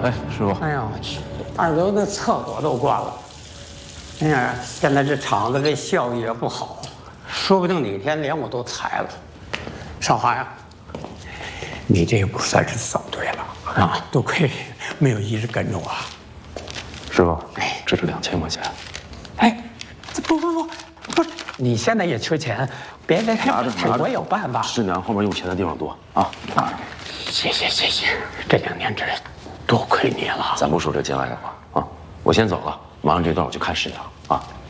哎，师傅。 哎呀，我去，二楼的厕所都关了。哎呀，现在这厂子这效益也不好，说不定哪天连我都裁了。少华呀，你这步算是走对了啊！多亏没有一直跟着我。 师傅，这是2000块钱。 哎，这不，你现在也缺钱，别拿着， 我有办法。 师娘后面用钱的地方多啊！ 谢谢，这2年这多亏你了。 咱不说这见外的话啊，我先走了，马上这段我去看师娘啊。